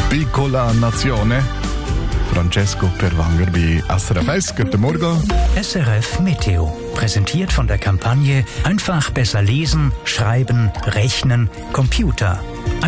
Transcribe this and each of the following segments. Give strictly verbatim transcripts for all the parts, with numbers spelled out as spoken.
Piccola Nazione. Francesco Perwanger bei S R F eins. Guten Morgen. S R F Meteo. Präsentiert von der Kampagne Einfach besser lesen, schreiben, rechnen, Computer.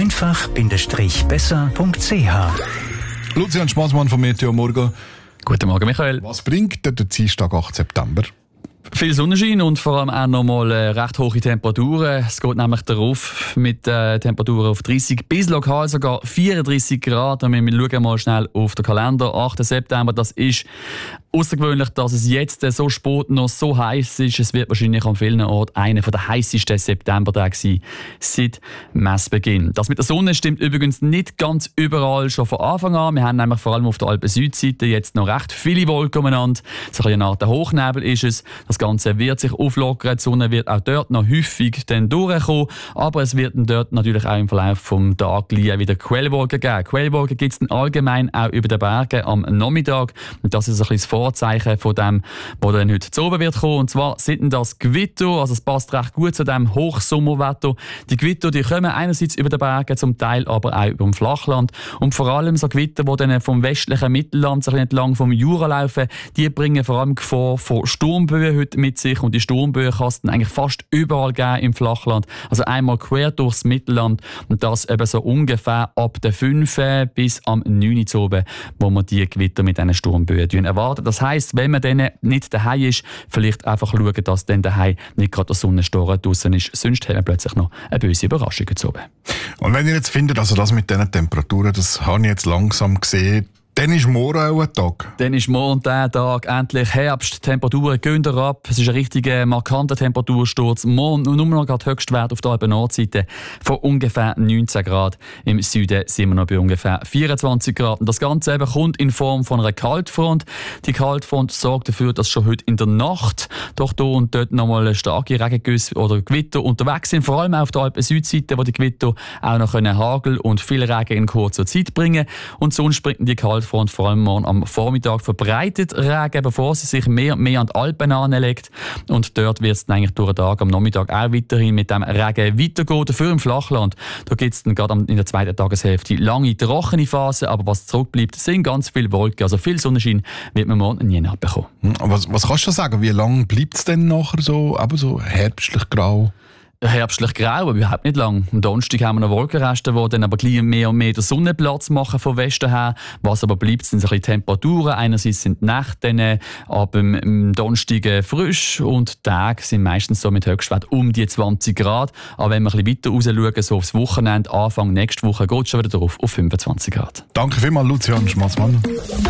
einfach-besser punkt c h. Lucian Schmaßmann vom Meteo, morgen. Guten Morgen, Michael. Was bringt der Dienstag, achten September? Viel Sonnenschein und vor allem auch noch mal äh, recht hohe Temperaturen. Es geht nämlich darauf mit äh, Temperaturen auf dreißig bis lokal sogar vierunddreißig Grad. Und wir schauen mal schnell auf den Kalender. achten September, das ist außergewöhnlich, dass es jetzt äh, so spät noch so heiß ist. Es wird wahrscheinlich an vielen Orten einer der heißesten Septembertage sein seit Messbeginn. Das mit der Sonne stimmt übrigens nicht ganz überall schon von Anfang an. Wir haben nämlich vor allem auf der Alpen-Südseite jetzt noch recht viele Wolken umeinander. So eine Art Hochnebel ist es. Das Ganze wird sich auflockern. Die Sonne wird auch dort noch häufig dann durchkommen. Aber es wird dann dort natürlich auch im Verlauf des Tages wieder Quellwolken geben. Quellwolken gibt es dann allgemein auch über den Bergen am Nachmittag. Und das ist ein bisschen das Vorzeichen von dem, was dann heute zu oben wird kommen. Und zwar sind das Gewitter. Also es passt recht gut zu dem Hochsommerwetter. Die Gewitter, die kommen einerseits über den Bergen, zum Teil aber auch über dem Flachland. Und vor allem so Gewitter, die dann vom westlichen Mittelland so entlang vom Jura laufen, die bringen vor allem Gefahr von Sturmböen heute mit sich, und die Sturmböen kann es eigentlich fast überall geben im Flachland. Also einmal quer durchs Mittelland, und das eben so ungefähr ab der fünf bis am neun Uhr oben, wo man die Gewitter mit diesen Sturmböen erwarten. Das heisst, wenn man dann nicht daheim ist, vielleicht einfach schauen, dass dann daheim nicht gerade der Sonnensturm draussen ist. Sonst haben wir plötzlich noch eine böse Überraschung oben. Und wenn ihr jetzt findet, also das mit diesen Temperaturen, das habe ich jetzt langsam gesehen, dann ist morgen auch ein Tag. Dann ist morgen der Tag endlich Herbst. Die Temperaturen gehen ab. Es ist ein richtiger markanter Temperatursturz. Morgen nur noch der Höchstwert auf der Alpen-Nordseite von ungefähr neunzehn Grad. Im Süden sind wir noch bei ungefähr vierundzwanzig Grad. Und das Ganze eben kommt in Form von einer Kaltfront. Die Kaltfront sorgt dafür, dass schon heute in der Nacht doch hier und dort nochmal starke Regengüsse oder Gewitter unterwegs sind. Vor allem auf der Alpen-Südseite, wo die Gewitter auch noch Hagel und viel Regen in kurzer Zeit bringen. Und sonst bringt die Kaltfront und vor allem morgen am Vormittag verbreitet Regen, bevor sie sich mehr und mehr an die Alpen anlegt. Und dort wird es dann eigentlich durch den Tag am Nachmittag auch weiterhin mit dem Regen weitergehen. Dafür im Flachland, da gibt es dann gerade in der zweiten Tageshälfte lange trockene Phasen, aber was zurückbleibt, sind ganz viele Wolken. Also viel Sonnenschein wird man morgen nie nachbekommen. Was, was kannst du sagen, wie lange bleibt es denn nachher so, aber so herbstlich grau? Herbstlich grau, aber überhaupt nicht lang. Am Donnerstag haben wir noch Wolkenreste, die dann aber gleich mehr und mehr den Sonnenplatz machen von Westen her. Was aber bleibt, sind so ein bisschen Temperaturen. Einerseits sind die Nächte dann ab dem Donnerstag frisch, und die Tage sind meistens so mit Höchstwert um die zwanzig Grad. Aber wenn wir ein bisschen weiter raus schauen, so aufs Wochenende, Anfang nächste Woche, geht es schon wieder drauf auf fünfundzwanzig Grad. Danke vielmals, Lucian Schmatzmann.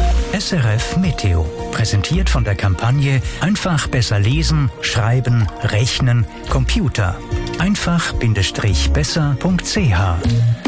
S R F Meteo. Präsentiert von der Kampagne Einfach besser lesen, schreiben, rechnen, Computer. einfach-besser punkt c h.